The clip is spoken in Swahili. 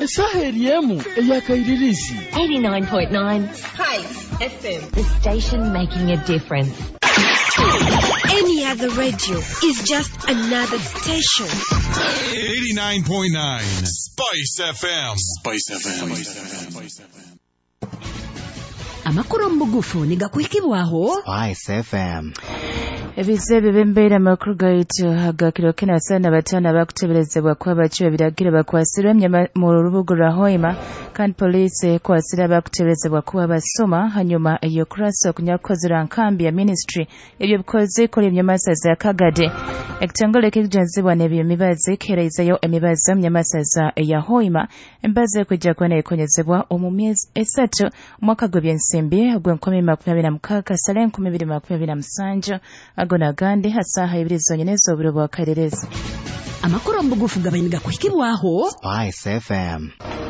Saheliemu eyakairirizi 89.9 Spice FM. The station making a difference. Any other radio is just another station. 89.9 Spice FM. Spice FM. Amakuru mugufu nigakwikibwaho Spice FM. Ebizebe bembera makuru gaitu hagakiro kena sana batana bakuteberezebwa kwa bachiwe biragira bakwasiremye mu rubuga rwa Hoima kandi police kwasira bakuteberezebwa kuba basoma hanyuma iyo kurasa kunyakozera nkambi ya ministry ebyo bikoze kuri myamasaza yakagade ekitangole kijenzebwa nebyo mibaze kerezayo emibaza myamasaza ya Hoima embaze kujja kwana ekonyezebwa omumyezi esatu mwaka gw'ebyensimbi ogw'2026 sale 2027 agona gandi hasaha ibirizo nyenezo burobo akarereza amakuru mbugufu gabainiga kuhikibwaho Spice FM.